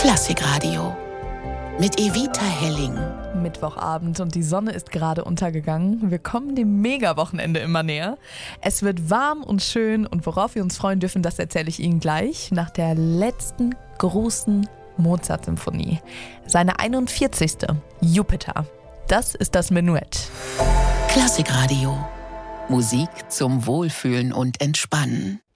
Klassikradio mit Evita Helling. Mittwochabend und die Sonne ist gerade untergegangen. Wir kommen dem Mega-Wochenende immer näher. Es wird warm und schön und worauf wir uns freuen dürfen, das erzähle ich Ihnen gleich nach der letzten großen Mozart-Symphonie. Seine 41. Jupiter. Das ist das Menuett. Klassikradio. Musik zum Wohlfühlen und Entspannen.